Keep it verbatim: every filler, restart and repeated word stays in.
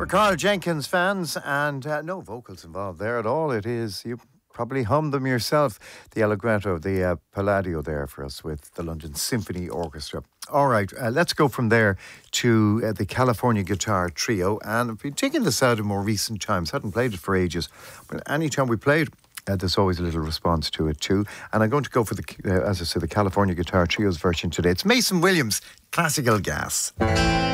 For Carl Jenkins fans, and uh, no vocals involved there at all. It is, you probably hummed them yourself, the Allegretto, the uh, Palladio there for us with the London Symphony Orchestra. All right, uh, let's go from there to uh, the California Guitar Trio. And I've been taking this out in more recent times, hadn't played it for ages, but any time we played, Uh, there's always a little response to it too. And I'm going to go for the, uh, as I said, the California Guitar Trio's version today. It's Mason Williams, Classical Gas.